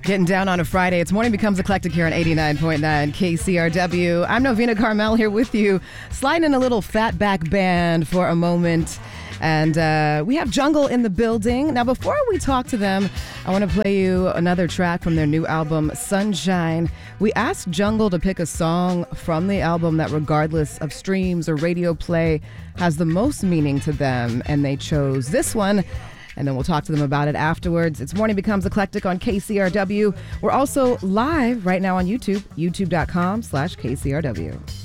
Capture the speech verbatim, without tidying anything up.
Getting down on a Friday. It's Morning Becomes Eclectic here on eighty-nine point nine K C R W. I'm Novena Carmel here with you, sliding in a little fatback band for a moment. And uh, we have Jungle in the building. Now, before we talk to them, I want to play you another track from their new album, Sunshine. We asked Jungle to pick a song from the album that, regardless of streams or radio play, has the most meaning to them. And they chose this one. And then we'll talk to them about it afterwards. It's Morning Becomes Eclectic on K C R W. We're also live right now on YouTube, youtube.com slash KCRW.